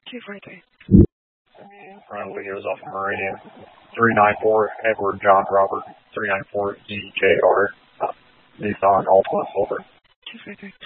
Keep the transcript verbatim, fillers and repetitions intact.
two forty-three. Friendly, he was off the Meridian. three nine four, Edward John Robert. three nine four, D J R. Nissan Altima Silver. two forty-three.